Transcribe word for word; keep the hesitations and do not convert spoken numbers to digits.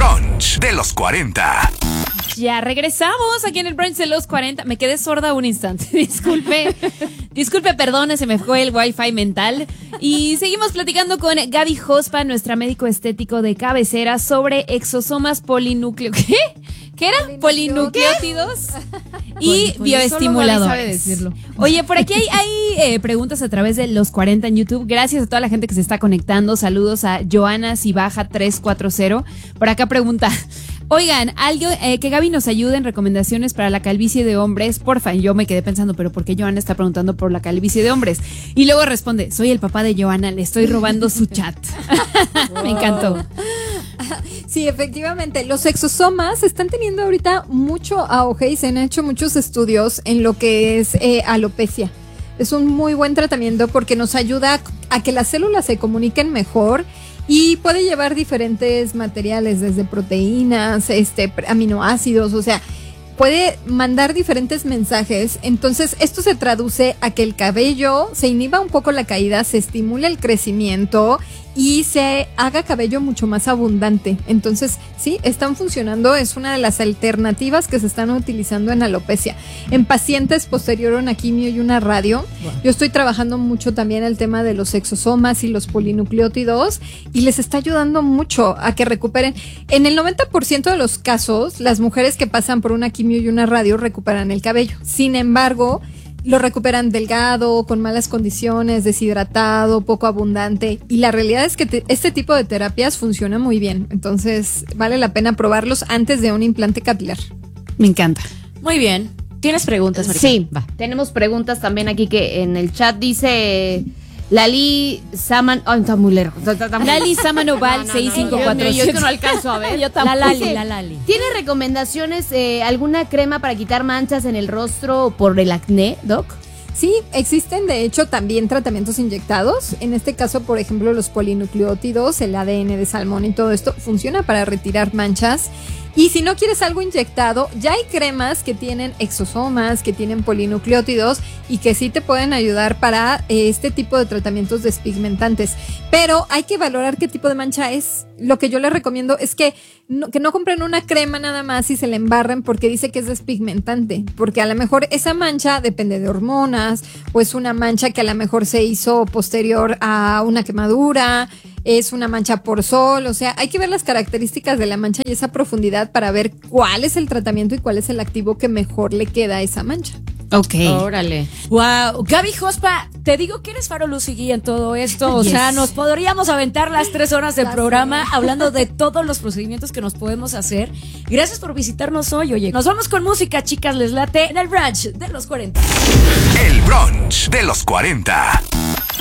brunch de los cuarenta. Ya regresamos aquí en el brunch de los cuarenta. Me quedé sorda un instante. Disculpe. Disculpe, perdone, se me fue el wifi mental. Y seguimos platicando con Gaby Jospa, nuestra médico estético de cabecera, sobre exosomas polinúcleo. ¿Qué? ¿Qué era? Polinucleótidos y bioestimuladores. Oye, por aquí hay, hay eh, preguntas a través de los cuarenta en YouTube. Gracias a toda la gente que se está conectando. Saludos a Joana Cibaja tres cuatro cero. Por acá pregunta: oigan, algo eh, que Gaby nos ayude en recomendaciones para la calvicie de hombres, porfa. Y yo me quedé pensando, pero ¿por qué Joana está preguntando por la calvicie de hombres? Y luego responde: soy el papá de Joana, le estoy robando su chat. Wow. Me encantó. Sí, efectivamente, los exosomas están teniendo ahorita mucho auge y se han hecho muchos estudios en lo que es eh, alopecia. Es un muy buen tratamiento porque nos ayuda a que las células se comuniquen mejor y puede llevar diferentes materiales, desde proteínas, este, aminoácidos, o sea, puede mandar diferentes mensajes. Entonces esto se traduce a que el cabello se inhiba un poco la caída, se estimule el crecimiento y se haga cabello mucho más abundante. Entonces sí, están funcionando, es una de las alternativas que se están utilizando en alopecia. En pacientes posterior a una quimio y una radio, wow. Yo estoy trabajando mucho también el tema de los exosomas y los polinucleótidos y les está ayudando mucho a que recuperen. En el noventa por ciento de los casos, las mujeres que pasan por una quimio y una radio recuperan el cabello. Sin embargo, lo recuperan delgado, con malas condiciones, deshidratado, poco abundante. Y la realidad es que te, este tipo de terapias funciona muy bien. Entonces, vale la pena probarlos antes de un implante capilar. Me encanta. Muy bien. ¿Tienes preguntas, Marika? Sí, va. Tenemos preguntas también aquí que en el chat dice Lali Saman... Oh, está muy lejos. Lali Samanoval no, no, seis cinco cuatro. No, yo, yo, yo no alcanzo a ver. Yo tampoco. La Lali, Dice, la Lali. ¿Tiene recomendaciones, eh, alguna crema para quitar manchas en el rostro por el acné, Doc? Sí, existen de hecho también tratamientos inyectados. En este caso, por ejemplo, los polinucleótidos, el A D N de salmón y todo esto funciona para retirar manchas. Y si no quieres algo inyectado, ya hay cremas que tienen exosomas, que tienen polinucleótidos y que sí te pueden ayudar para eh, este tipo de tratamientos despigmentantes. Pero hay que valorar qué tipo de mancha es. Lo que yo les recomiendo es que no, que no compren una crema nada más y se la embarren porque dice que es despigmentante. Porque a lo mejor esa mancha depende de hormonas o es una mancha que a lo mejor se hizo posterior a una quemadura. Es una mancha por sol, o sea, hay que ver las características de la mancha y esa profundidad para ver cuál es el tratamiento y cuál es el activo que mejor le queda a esa mancha. Ok. Órale. Wow. Gaby Jospa, te digo que eres faro, luz y guía en todo esto. O yes. sea, nos podríamos aventar las tres horas de programa hablando de todos los procedimientos que nos podemos hacer. Gracias por visitarnos hoy. Oye, nos vamos con música, chicas. Les late en el brunch de los cuarenta. El brunch de los cuarenta.